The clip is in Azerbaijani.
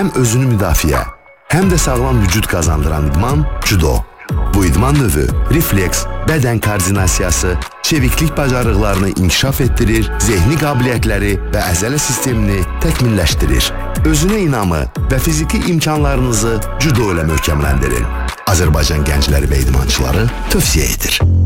həm özünü müdafiə, həm də sağlam vücud qazandıran idman judo. Bu idman növü refleks, bədən koordinasiyası, çeviklik bacarıqlarını inkişaf etdirir, zehni qabiliyyətləri və əzələ sistemini təkmilləşdirir. Özünə inamı və fiziki imkanlarınızı judo ilə möhkəmləndirin. Azərbaycan gəncləri və idmançıları tövsiyə edir.